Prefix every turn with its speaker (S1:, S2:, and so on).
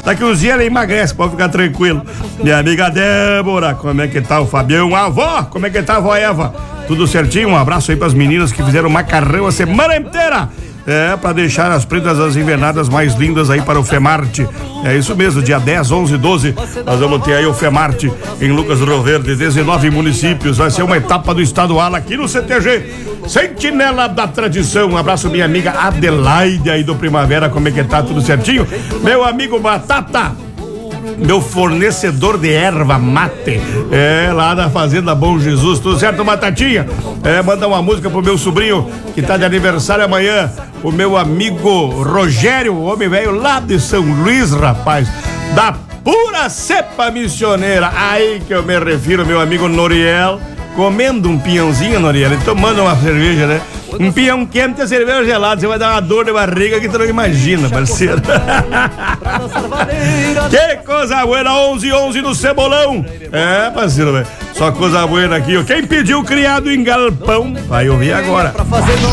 S1: Daqui uns dias ela emagrece, pode ficar tranquilo. Minha amiga Débora, como é que tá o Fabião? A avó, como é que tá a avó Eva? Tudo certinho? Um abraço aí pras meninas que fizeram macarrão a semana inteira. Pra deixar as prendas das invernadas mais lindas aí para o Femarte. É isso mesmo, dia 10, 11 e 12, nós vamos ter aí o Femarte em Lucas do Rio Verde, 19 municípios. Vai ser uma etapa do estadual aqui no CTG, Sentinela da Tradição. Um abraço, minha amiga Adelaide aí do Primavera, como é que tá? Tudo certinho? Meu amigo Batata, meu fornecedor de erva mate, lá da Fazenda Bom Jesus, tudo certo, Batatinha? Manda uma música pro meu sobrinho que tá de aniversário amanhã, o meu amigo Rogério, o homem velho lá de São Luís, rapaz, da pura cepa missioneira, aí que eu me refiro, meu amigo Noriel, comendo um pinhãozinho, Noriel, e tomando uma cerveja, né? Um pinhão quente e cerveja gelada, você vai dar uma dor de barriga que tu não imagina, parceiro. Que coisa boa, 11 no Cebolão. Parceiro, velho. Só coisa boa aqui, ó. Quem pediu criado em galpão, vai ouvir agora.